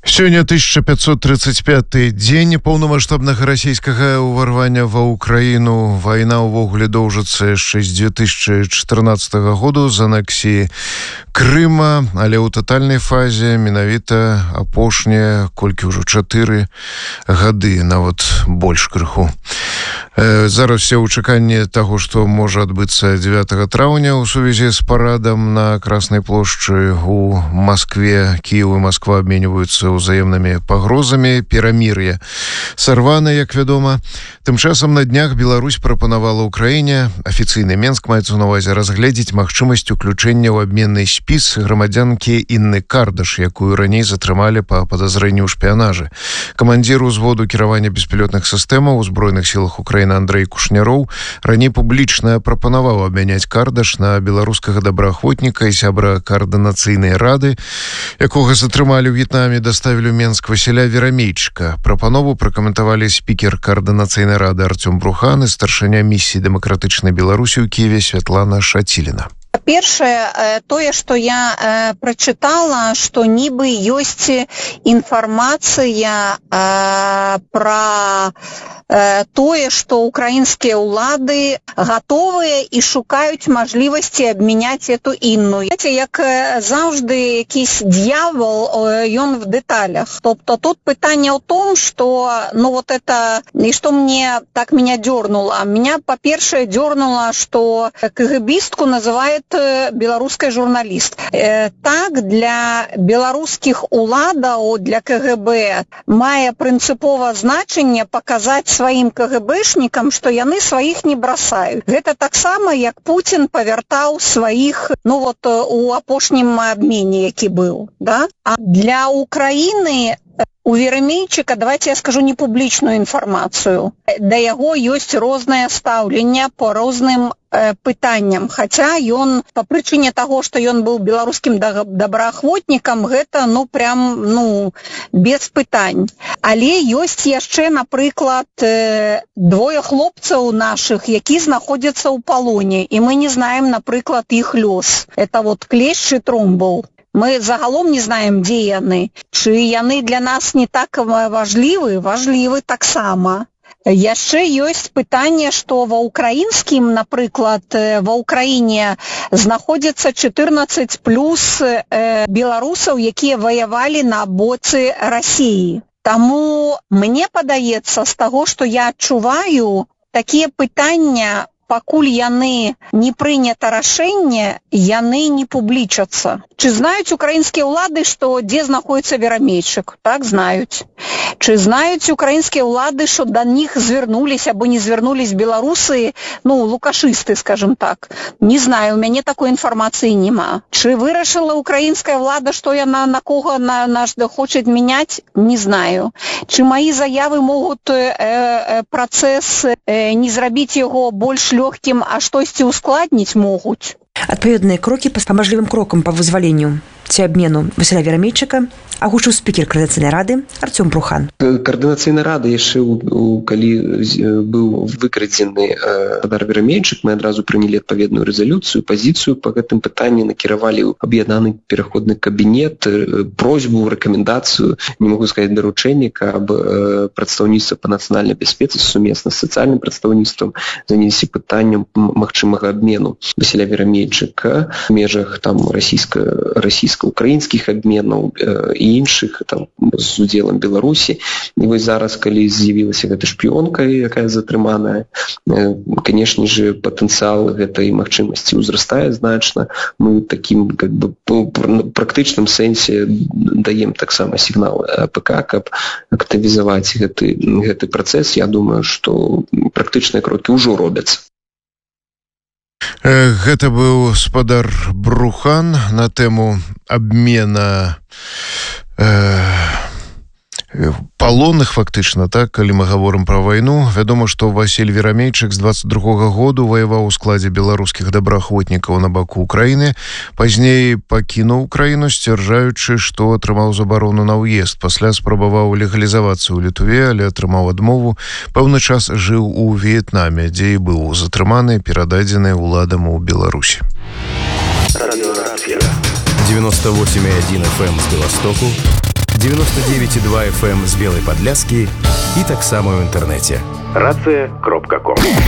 Сёння 1535 дзень паўнамаштабнага расійскага ўварвання ва ўкраіну. Вайна ўвогуле доўжыцца яшчэ з 2014 году з анексіі Крыма, але ў татальнай фазе менавіта апошнія колькі ўжо 4 гады, нават больш крыху. Зараз все ў чаканні таго, што можа адбыцца 9 траўня ў сувязі з парадам на Краснай плошчы у Маскве. Кіев і Масква абменьваюцца ўзаемнымі пагрозамі. Перамір'е сарвана, як вядома. Тым часам на днях Беларусь прапанавала Украіне, афіцыйны Менск маецца на ўвазе, разгледзець магчымасць уключэння ў абменны спіс грамадзянкі Інны Кардаш, якую раней затрымалі па падазрэнні ў шпіянажы. Камандзір узводу кіравання беспілётных сістэмаў у Збройных сілах Украіны Андрэй Кушняроў раней публічна прапанаваў абмяняць Кардаш на беларускага добраахвотніка і сябра каардынацыйнай рады, якога затрымалі ў В'етнаме, даставілі ў Менск Васіля Верамейчыка. Прапанову пракаментавалі спікер каардынацыйнай рады Артём Брухан і старшыня місіі дэмакратычнай Беларусі ў Кіеве Святлана Шаціліна. Першае, тое, што я прачытала, што нібы ёсць інфармацыя пра тое, што украінскія ўлады гатовыя і шукаюць мажлівасці абмяняць эту Інну. Як заўжды якийсь дьявол, ён в деталях. Тобто тут пытанне ў том, што вот это, и что мне так меня дёрнуло. Меня, по-першае, дёрнуло, што КГБистку называют беларускай журналіст. Так, для беларускіх уладаў, для КГБ мае прынцыпова значэнне паказаць сваім КГБшнікам, што яны сваіх не бросаюць. Гэта таксама, як Путін павяртаў сваіх, у апошнім абмене, які быў. Да? А для Украіны у Верамейчыка, давайте я скажу не публічную інфармацыю. Да яго ёсць рознае стаўленне по розным пытанням. Хаця ён, па прычыне таго, што ён быў беларускім добраахвотнікам, гэта, без пытань. Але ёсць яшчэ, напрыклад, двое хлопцаў нашых, які знаходзяцца ў палоне, і мы не знаем, напрыклад, іх лёс. Это Клещ і Тромбл. Мы загалом не знаем, дзе яны. Чы яны для нас не так важлівы? Важлівы таксама. Яшчэ ёсць пытанне, што ва ўкраінскім, напрыклад, ва ўкраіне знаходзіцца 14 плюс беларусаў, якія ваявалі на боцы Расіі. Таму мне падаецца, з таго, што я адчуваю, такія пытання, пакуль яны не прынята рашэнне, яны не публічацца. Чы знаюць украінскія ўлады, што дзе знаходіцца Верамейчык? Так, знаюць. Чы знаюць украінскія ўлады, што да них звярнуліся або не звярнуліся беларусы, лукашысты, скажем так? Не знаю, у мяне такой інфармацыі няма. Чы вырашыла украінская ўлада, што яна на кого наш хоча мяняць? Не знаю. Чы маі заявы могуць працэс не зрабіць яго больш лёгкім, а штосьці ускладніць могуць? Адпаведныя крокі па мажлівым крокам па вызваленню ці абмену Васіля Верамейчыка агучыў спікер Каардынацыйнай рады Артём Брухан. Каардынацыйная рада яшчэ, калі быў выкрадзены Гадар Верамейчык, мы адразу прынялі адпаведную рэзалюцыю, пазіцыю па гэтым пытанні, накіравалі ў аб'яднаны пераходны кабінет, просьбу, рэкамендацыю, не могу сказаць даручэнне, каб прадстаўніцтва па нацыянальнай бяспецы сумесна з сацыяльным прадстаўніцтвам заняліся пытаннем магчымага абмену Васіля Верамейчыка в межах расійска-украінскіх абменаў і іншых з удзелам Беларусі. І вось зараз, калі з'явілася гэта шпіёнка, якая затрыманая, канешне же, патэнцыял гэтай магчымасці ўзрастае значна. Мы такім практычным сэнсе даем таксама сігнал АПК, каб актывізаваць гэты працэс. Я думаю, што практычныя крокі ўжо робяцца. Гэта быў спадар Брухан на тэму абмена палонных, фактычна, так, калі мы гаворым пра вайну. Вядома, што Васіль Верамейчык з 22-го году ваяваў у складзе беларускіх добраахвотнікаў на баку Украіны. Пазней пакінуў Украіну, сцвярджаючы, што атрымаў забарону на ўезд. Пасля спрабаваў легалізавацца ў Літве, але атрымаў адмову. Пэўны час жыў у В'етнаме, дзе і быў затрыманы, перададзены ўладам у Беларусі. 98,1 FM з Беластоку, 99,2 FM з Белай Падляскі і таксама ў інтэрнэце. Рацыя.ком